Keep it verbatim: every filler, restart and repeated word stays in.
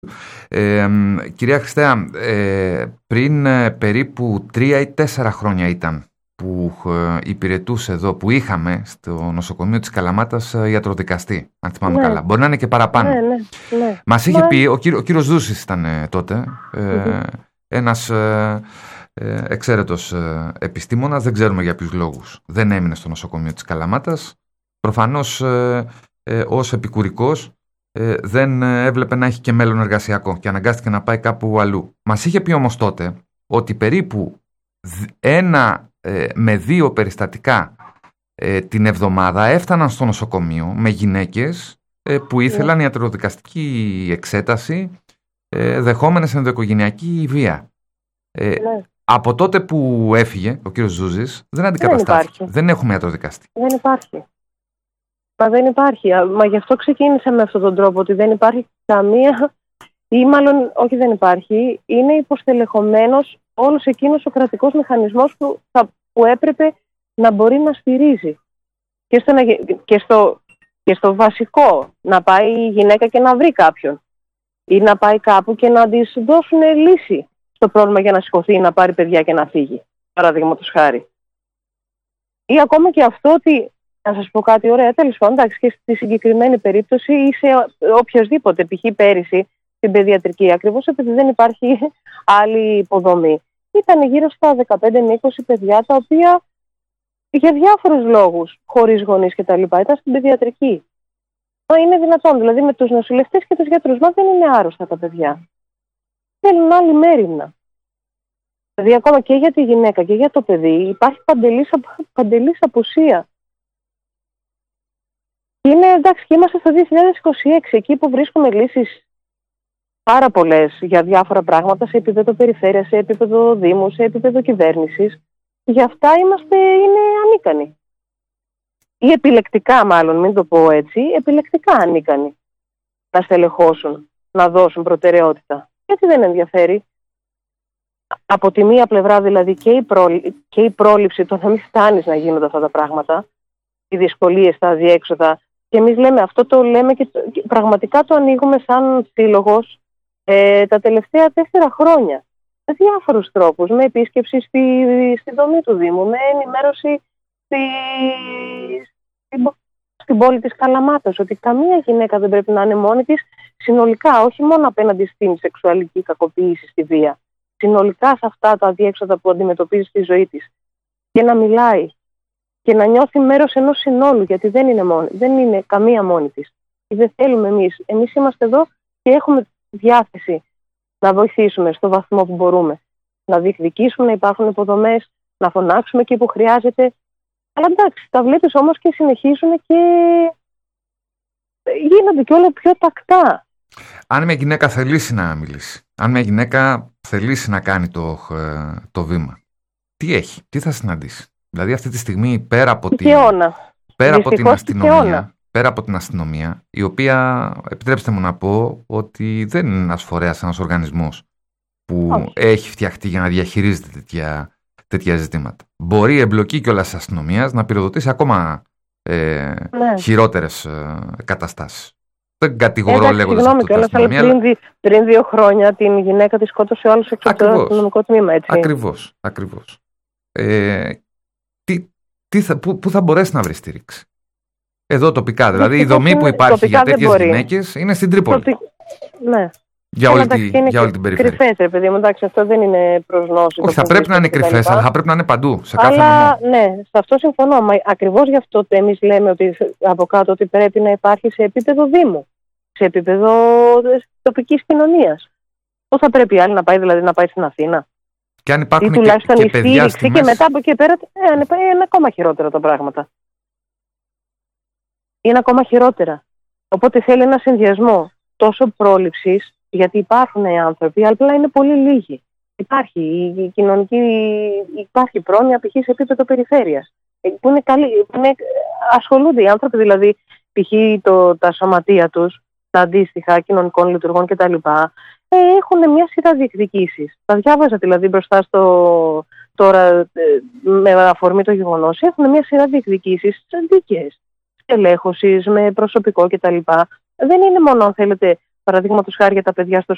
Ε, κυρία Χριστέα, ε, πριν ε, περίπου τρία ή τέσσερα χρόνια ήταν που ε, υπηρετούσε εδώ, που είχαμε στο νοσοκομείο της Καλαμάτας ε, ιατροδικαστή, αν θυμάμαι Ναι. καλά. Μπορεί να είναι και παραπάνω. Ναι, ναι, ναι. Μας είχε Μα- πει, ο, κύριο, ο κύριος Δούσης ήταν ε, τότε, ε, Μμμ. ένας ε, ε, εξαίρετος ε, επιστήμονας, δεν ξέρουμε για ποιους λόγους. Δεν έμεινε στο νοσοκομείο της Καλαμάτας. Προφανώς ε, ε, ως επικουρικός ε, δεν ε, έβλεπε να έχει και μέλλον εργασιακό και αναγκάστηκε να πάει κάπου αλλού. Μας είχε πει όμως τότε ότι περίπου δ- ένα ε, με δύο περιστατικά ε, την εβδομάδα έφταναν στο νοσοκομείο με γυναίκες ε, που ήθελαν ιατροδικαστική εξέταση, ε, δεχόμενες ενδοοικογενειακή βία. Ε, Ναι. Από τότε που έφυγε ο κύριος Ζούζης δεν αντικαταστάθηκε. υπάρχει. Δεν έχουμε ιατροδικαστή. Δεν υπάρχει. Μα δεν υπάρχει. Α, Μα γι' αυτό ξεκίνησα με αυτόν τον τρόπο, ότι δεν υπάρχει καμία, ή μάλλον όχι δεν υπάρχει, είναι υποστελεχωμένος όλος εκείνος ο κρατικός μηχανισμός που, θα, που έπρεπε να μπορεί να στηρίζει. Και στο, να γε- και, στο, και στο βασικό, να πάει η γυναίκα και να βρει κάποιον. Ή να πάει κάπου και να της δώσουν λύση στο πρόβλημα για να σηκωθεί, να πάρει παιδιά και να φύγει. Παραδείγματος χάρη. Ή ακόμα και αυτό ότι, να σας πω κάτι ωραία, τέλος πάντων, εντάξει, και στη συγκεκριμένη περίπτωση ή σε οποιοδήποτε, π.χ. πέρυσι στην παιδιατρική, ακριβώς επειδή δεν υπάρχει άλλη υποδομή. Ήταν γύρω στα δεκαπέντε με είκοσι παιδιά τα οποία για διάφορους λόγους, χωρίς γονείς κτλ. Ήταν στην παιδιατρική. Μα είναι δυνατόν, δηλαδή με τους νοσηλευτές και τους γιατρούς, μα δεν είναι άρρωστα τα παιδιά. Θέλουν άλλη μέρημνα. Δηλαδή ακόμα και για τη γυναίκα και για το παιδί υπάρχει παντελής, απο- παντελής απουσία. Και είναι εντάξει, και είμαστε στο δύο χιλιάδες είκοσι έξι, εκεί που βρίσκουμε λύσεις πάρα πολλές για διάφορα πράγματα σε επίπεδο περιφέρειας, σε επίπεδο δήμου, σε επίπεδο κυβέρνησης. Για αυτά είμαστε, είναι ανίκανοι. Ή επιλεκτικά μάλλον, μην το πω έτσι, επιλεκτικά ανίκανοι να στελεχώσουν, να δώσουν προτεραιότητα. Γιατί δεν ενδιαφέρει. Από τη μία πλευρά δηλαδή και η, πρόλη- και η πρόληψη, το να μην φτάνεις να γίνονται αυτά τα πράγματα, οι δυσκολίες, τα αδιέξοδα. Και εμείς λέμε αυτό, το λέμε και, το- και πραγματικά το ανοίγουμε σαν σύλλογος ε, τα τελευταία τέσσερα χρόνια. Με διάφορους τρόπους, με επίσκεψη στη, στη δομή του Δήμου, με ενημέρωση στη, στην, πο- στην πόλη της Καλαμάτας, ότι καμία γυναίκα δεν πρέπει να είναι μόνη της συνολικά, όχι μόνο απέναντι στην σεξουαλική κακοποίηση, στη βία. Συνολικά σε αυτά τα αδιέξοδα που αντιμετωπίζει στη ζωή της. Και να μιλάει και να νιώθει μέρος ενός συνόλου, γιατί δεν είναι, μόνη, δεν είναι καμία μόνη της. Και δεν θέλουμε εμείς. Εμείς είμαστε εδώ και έχουμε διάθεση να βοηθήσουμε στο βαθμό που μπορούμε. Να διεκδικήσουμε, να υπάρχουν υποδομές, να φωνάξουμε εκεί που χρειάζεται. Αλλά εντάξει, τα βλέπεις όμως και συνεχίζουν και γίνονται και όλα πιο τακτά. Αν μια γυναίκα θελήσει να μιλήσει, αν μια γυναίκα θελήσει να κάνει το, ε, το βήμα, τι έχει, τι θα συναντήσει? Δηλαδή αυτή τη στιγμή πέρα από, την, πέρα από την αστυνομία, πέρα από την αστυνομία, η οποία, επιτρέψτε μου να πω, ότι δεν είναι ένας φορέας, ένας οργανισμός που Όχι. έχει φτιαχτεί για να διαχειρίζεται τέτοια, τέτοια ζητήματα. Μπορεί η εμπλοκή κιόλας της αστυνομίας να πυροδοτήσει ακόμα ε, ναι. χειρότερες ε, καταστάσεις. Δεν κατηγορώ Εντάξει, λέγοντας συγγνώμη αυτό κιόλας, την αλλά αστυνομία. πριν, δι, πριν δύο χρόνια την γυναίκα τη σκότωσε ο άλλος έξω από το αστυνομικό τμήμα, έτσι. Ακριβώς, ακριβώς. Ε, τι, τι θα, πού, πού θα μπορέσει να βρει στήριξη? Εδώ τοπικά, δηλαδή η δομή που υπάρχει για τέτοιες γυναίκες είναι στην Τρίπολη. Τοπι... Ναι. Για όλη, τη, για όλη την περιφέρεια. Κρυφές, ρε παιδί μου, εντάξει, αυτό δεν είναι προς γνώση. Όχι, θα πρέπει να είναι κρυφές, αλλά θα πρέπει να είναι παντού, σε κάθε αλλά, νομό. Ναι, σε αυτό συμφωνώ. Μα ακριβώς γι' αυτό εμείς λέμε ότι, από κάτω ότι πρέπει να υπάρχει σε επίπεδο Δήμου, σε επίπεδο τοπικής κοινωνίας. Πώς θα πρέπει η άλλη να πάει, δηλαδή να πάει στην Αθήνα? Και αν υπάρχουν ή τουλάχιστον και, η και παιδιά στη και μετά από εκεί πέρα ε, είναι, είναι ακόμα χειρότερα τα πράγματα. Είναι ακόμα χειρότερα. Οπότε θέλει ένα συνδυασμό τόσο πρόληψης, γιατί υπάρχουν οι άνθρωποι, αλλά είναι πολύ λίγοι. Υπάρχει η κοινωνική, υπάρχει πρόνοια π.χ. σε επίπεδο περιφέρειας. Που είναι καλή, που είναι, ασχολούνται οι άνθρωποι, δηλαδή π.χ. Το, τα σωματεία τους, τα αντίστοιχα κοινωνικών λειτουργών κτλ. Ε, έχουν μια σειρά διεκδικήσεις. Τα διάβαζα δηλαδή μπροστά στο τώρα ε, με αφορμή το γεγονός. Έχουν μια σειρά διεκδικήσεις δίκαιες, στελέχωσης, με προσωπικό κτλ. Δεν είναι μόνο, αν θέλετε, παραδείγματος χάρη για τα παιδιά στο